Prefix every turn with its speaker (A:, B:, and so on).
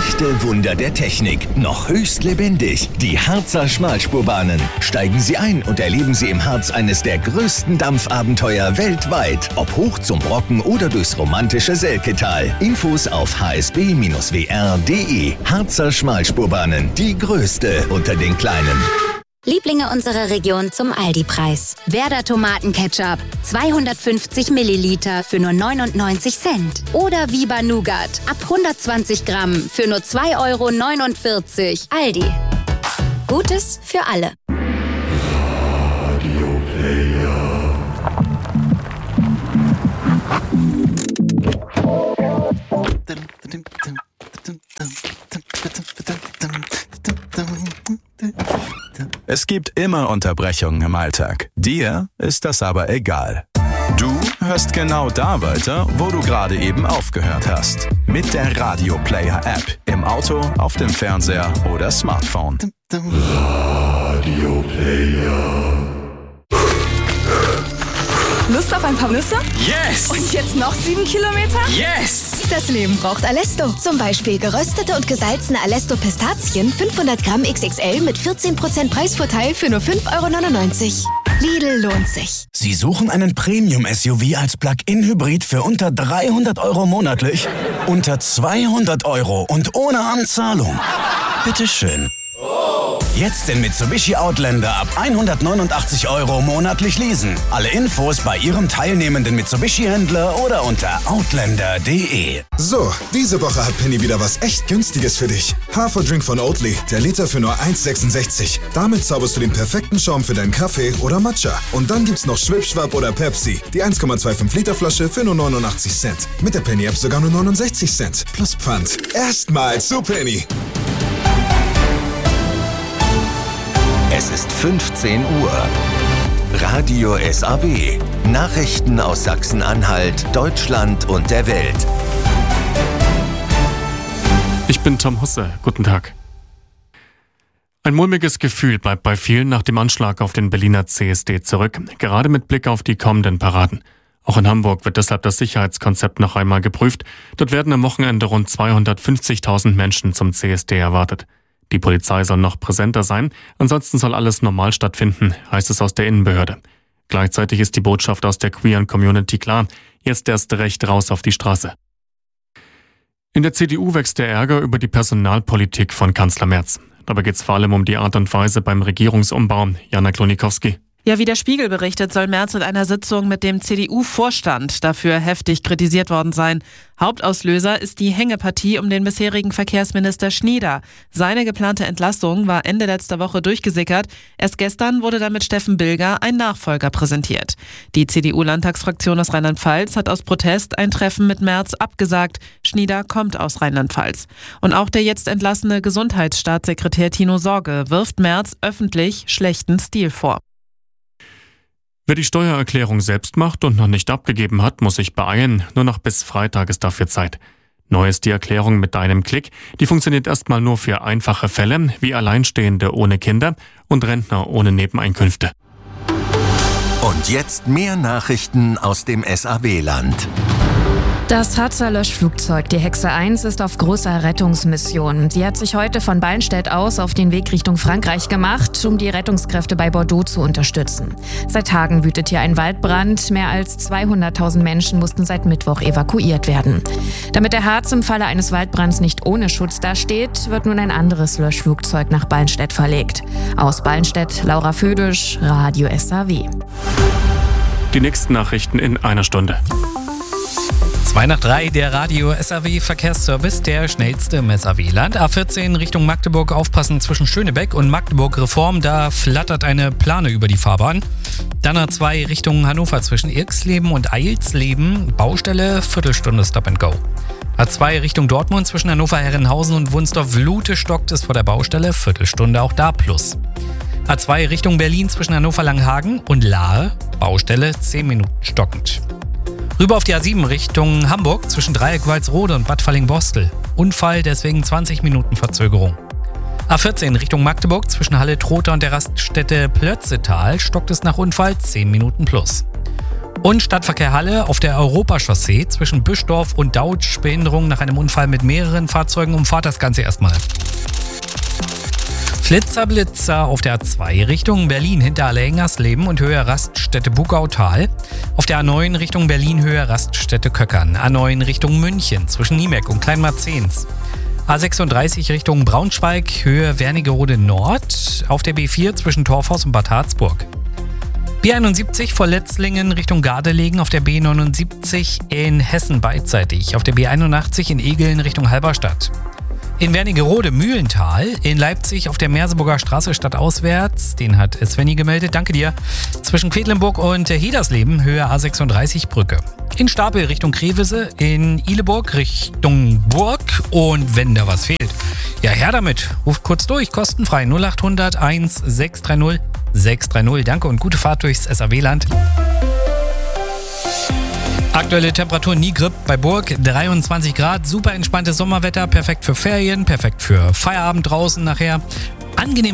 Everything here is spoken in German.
A: Echte Wunder der Technik, noch höchst lebendig. Die Harzer Schmalspurbahnen. Steigen Sie ein und erleben Sie im Harz eines der größten Dampfabenteuer weltweit. Ob hoch zum Brocken oder durchs romantische Selketal. Infos auf hsb-wr.de. Harzer Schmalspurbahnen, die größte unter den kleinen.
B: Lieblinge unserer Region zum Aldi-Preis. Werder Tomatenketchup, 250 Milliliter für nur 99 Cent. Oder Viva Nougat, ab 120 Gramm für nur 2,49 €. Aldi. Gutes für alle.
C: Radio Player.
D: Es gibt immer Unterbrechungen im Alltag. Dir ist das aber egal. Du hörst genau da weiter, wo du gerade eben aufgehört hast. Mit der Radio Player App. Im Auto, auf dem Fernseher oder Smartphone.
C: Radio Player.
E: Lust auf ein paar Nüsse?
F: Yes!
E: Und jetzt noch 7 Kilometer?
F: Yes!
E: Das Leben braucht Alesto. Zum Beispiel geröstete und gesalzene Alesto Pistazien, 500 Gramm XXL mit 14% Preisvorteil für nur 5,99 €. Lidl lohnt sich.
G: Sie suchen einen Premium-SUV als Plug-in-Hybrid für unter 300 € monatlich? Unter 200 € und ohne Anzahlung? Bitteschön. Jetzt den Mitsubishi Outlander ab 189 € monatlich leasen. Alle Infos bei Ihrem teilnehmenden Mitsubishi-Händler oder unter outlander.de.
H: So, diese Woche hat Penny wieder was echt Günstiges für dich. Haferdrink von Oatly, der Liter für nur 1,66. Damit zauberst du den perfekten Schaum für deinen Kaffee oder Matcha. Und dann gibt's noch Schwipschwap oder Pepsi, die 1,25 Liter Flasche für nur 89 Cent. Mit der Penny-App sogar nur 69 Cent. Plus Pfand. Erstmal zu Penny.
A: Es ist 15 Uhr. Radio SAW. Nachrichten aus Sachsen-Anhalt, Deutschland und der Welt.
I: Ich bin Tom Husse. Guten Tag. Ein mulmiges Gefühl bleibt bei vielen nach dem Anschlag auf den Berliner CSD zurück, gerade mit Blick auf die kommenden Paraden. Auch in Hamburg wird deshalb das Sicherheitskonzept noch einmal geprüft. Dort werden am Wochenende rund 250.000 Menschen zum CSD erwartet. Die Polizei soll noch präsenter sein, ansonsten soll alles normal stattfinden, heißt es aus der Innenbehörde. Gleichzeitig ist die Botschaft aus der queeren Community klar, jetzt erst recht raus auf die Straße. In der CDU wächst der Ärger über die Personalpolitik von Kanzler Merz. Dabei geht es vor allem um die Art und Weise beim Regierungsumbau. Jana Klonikowski.
J: Ja, wie der Spiegel berichtet, soll Merz in einer Sitzung mit dem CDU-Vorstand dafür heftig kritisiert worden sein. Hauptauslöser ist die Hängepartie um den bisherigen Verkehrsminister Schnieder. Seine geplante Entlassung war Ende letzter Woche durchgesickert. Erst gestern wurde dann mit Steffen Bilger ein Nachfolger präsentiert. Die CDU-Landtagsfraktion aus Rheinland-Pfalz hat aus Protest ein Treffen mit Merz abgesagt. Schnieder kommt aus Rheinland-Pfalz. Und auch der jetzt entlassene Gesundheitsstaatssekretär Tino Sorge wirft Merz öffentlich schlechten Stil vor.
I: Wer die Steuererklärung selbst macht und noch nicht abgegeben hat, muss sich beeilen. Nur noch bis Freitag ist dafür Zeit. Neu ist die Erklärung mit einem Klick. Die funktioniert erstmal nur für einfache Fälle, wie Alleinstehende ohne Kinder und Rentner ohne Nebeneinkünfte.
A: Und jetzt mehr Nachrichten aus dem SAW-Land.
K: Das Harzer Löschflugzeug, die Hexe 1, ist auf großer Rettungsmission. Sie hat sich heute von Ballenstedt aus auf den Weg Richtung Frankreich gemacht, um die Rettungskräfte bei Bordeaux zu unterstützen. Seit Tagen wütet hier ein Waldbrand. Mehr als 200.000 Menschen mussten seit Mittwoch evakuiert werden. Damit der Harz im Falle eines Waldbrands nicht ohne Schutz dasteht, wird nun ein anderes Löschflugzeug nach Ballenstedt verlegt. Aus Ballenstedt, Laura Födisch, Radio SAW.
I: Die nächsten Nachrichten in einer Stunde.
L: 2 nach 3, der Radio SAW Verkehrsservice, der schnellste im SAW-Land. A14 Richtung Magdeburg, aufpassen zwischen Schönebeck und Magdeburg Reform, da flattert eine Plane über die Fahrbahn. Dann A2 Richtung Hannover zwischen Irxleben und Eilsleben, Baustelle, Viertelstunde Stop and Go. A2 Richtung Dortmund zwischen Hannover-Herrenhausen und Wunsdorf-Lute stockt es vor der Baustelle, Viertelstunde auch da plus. A2 Richtung Berlin zwischen Hannover-Langhagen und Lahe, Baustelle 10 Minuten stockend. Rüber auf die A7 Richtung Hamburg zwischen Dreieck-Walsrode und Bad Falling-Bostel. Unfall, deswegen 20 Minuten Verzögerung. A14 Richtung Magdeburg zwischen Halle-Trotha und der Raststätte Plötzetal stockt es nach Unfall 10 Minuten plus. Und Stadtverkehr Halle auf der Europachaussee zwischen Büschdorf und Dautsch. Behinderung nach einem Unfall mit mehreren Fahrzeugen. Umfahrt das Ganze erstmal. Flitzer-Blitzer auf der A2 Richtung Berlin hinter Allerhengersleben und Höhe Raststätte Bugautal. Auf der A9 Richtung Berlin Höhe Raststätte Köckern. A9 Richtung München zwischen Niemeck und Kleinmarzens. A36 Richtung Braunschweig Höhe Wernigerode Nord. Auf der B4 zwischen Torfhaus und Bad Harzburg. B71 vor Letzlingen Richtung Gardelegen, auf der B79 in Hessen beidseitig, auf der B81 in Egeln Richtung Halberstadt. In Wernigerode Mühlental, in Leipzig auf der Merseburger Straße stadtauswärts, den hat Svenny gemeldet, danke dir, zwischen Quedlinburg und Hedersleben, Höhe A36 Brücke. In Stapel Richtung Krevese, in Ihleburg Richtung Burg und wenn da was fehlt, ja her damit, ruft kurz durch, kostenfrei 0800 1630 630. Danke und gute Fahrt durchs SAW-Land. Aktuelle Temperatur Nigrip bei Burg, 23 Grad, super entspanntes Sommerwetter, perfekt für Ferien, perfekt für Feierabend draußen nachher. Angenehm